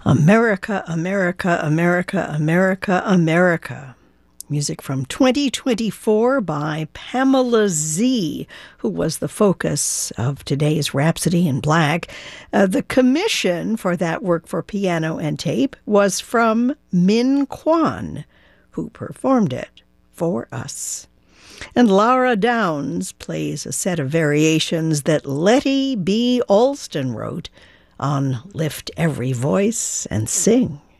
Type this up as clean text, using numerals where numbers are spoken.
America, America, America, America, America. Music from 2024 by Pamela Z, who was the focus of today's Rhapsody in Black. The commission for that work for piano and tape was from Min Kwan, who performed it for us. And Laura Downs plays a set of variations that Letty B. Alston wrote on Lift Every Voice and Sing.